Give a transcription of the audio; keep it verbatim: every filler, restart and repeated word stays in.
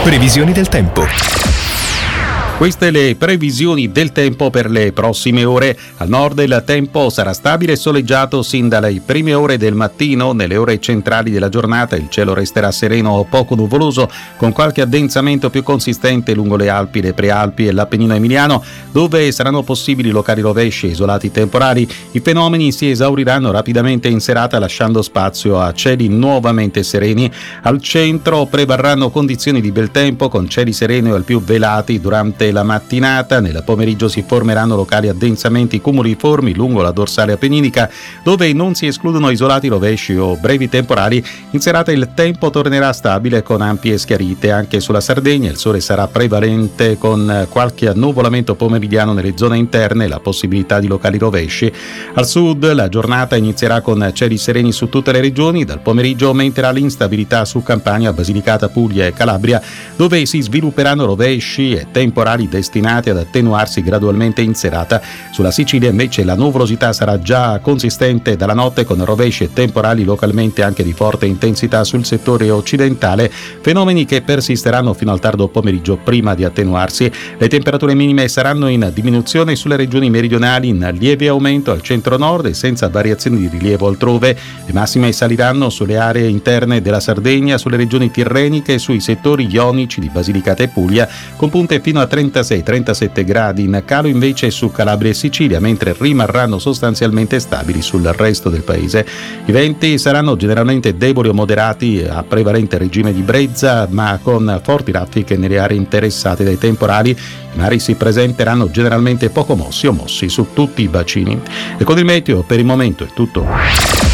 Previsioni del tempo. Queste le previsioni del tempo per le prossime ore. Al nord il tempo sarà stabile e soleggiato sin dalle prime ore del mattino. Nelle ore centrali della giornata il cielo resterà sereno o poco nuvoloso, con qualche addensamento più consistente lungo le Alpi, le Prealpi e l'Appennino emiliano, dove saranno possibili locali rovesci e isolati temporali. I fenomeni si esauriranno rapidamente in serata, lasciando spazio a cieli nuovamente sereni. Al centro prevarranno condizioni di bel tempo, con cieli sereni o al più velati durante la mattinata. Nel pomeriggio si formeranno locali addensamenti cumuliformi lungo la dorsale appenninica, dove non si escludono isolati rovesci o brevi temporali. In serata il tempo tornerà stabile con ampie schiarite anche sulla Sardegna. Il sole sarà prevalente con qualche annuvolamento pomeridiano nelle zone interne e la possibilità di locali rovesci. Al sud la giornata inizierà con cieli sereni su tutte le regioni. Dal pomeriggio aumenterà l'instabilità su Campania, Basilicata, Puglia e Calabria, dove si svilupperanno rovesci e temporali destinati ad attenuarsi gradualmente in serata. Sulla Sicilia invece la nuvolosità sarà già consistente dalla notte, con rovesci e temporali localmente anche di forte intensità sul settore occidentale, fenomeni che persisteranno fino al tardo pomeriggio prima di attenuarsi. Le temperature minime saranno in diminuzione sulle regioni meridionali, in lieve aumento al centro-nord e senza variazioni di rilievo altrove. Le massime saliranno sulle aree interne della Sardegna, sulle regioni tirreniche e sui settori ionici di Basilicata e Puglia, con punte fino a trentasei trentasette gradi. In calo invece su Calabria e Sicilia, mentre rimarranno sostanzialmente stabili sul resto del paese. I venti saranno generalmente deboli o moderati a prevalente regime di brezza, ma con forti raffiche nelle aree interessate dai temporali. I mari si presenteranno generalmente poco mossi o mossi su tutti i bacini. E con il meteo per il momento è tutto.